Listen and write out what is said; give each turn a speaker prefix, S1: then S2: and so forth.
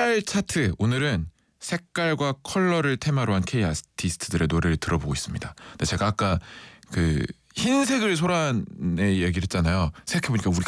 S1: 색깔 차트, 오늘은 색깔과 컬러를 테마로 한 K 아티스트들의 노래를 들어보고 있습니다. 근데 제가 아까 그 흰색을 소란의 얘기를 했잖아요. 생각해보니까 우리